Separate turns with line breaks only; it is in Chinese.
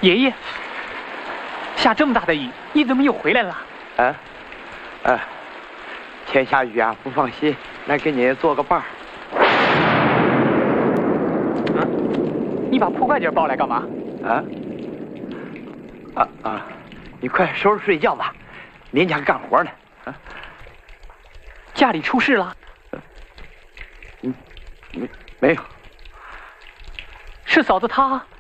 爷爷，下这么大的雨，你怎么又回来了？
天下雨啊，不放心，来给你做个伴儿。
你把铺盖件抱来干嘛？
你快收拾睡觉吧，您家干活呢。
家里出事了？
没有。
是嫂子她